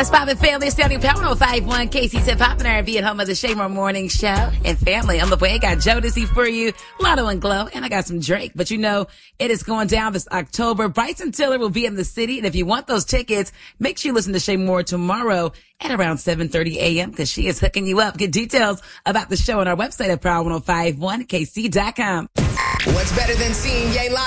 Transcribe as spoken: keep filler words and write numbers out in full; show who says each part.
Speaker 1: What's poppin', family? It's Standing Power oh five one K C Hip Hop and R and B at home of the Shay Moore Morning Show. And family, on the way, I got Jodeci for you, Lotto and Glow, and I got some Drake. But you know, it is going down this October. Bryson Tiller will be in the city. And if you want those tickets, make sure you listen to Shay Moore tomorrow at around seven thirty a.m. because she is hooking you up. Get details about the show on our website at power ten five one K C dot com.
Speaker 2: What's better than seeing Ye live?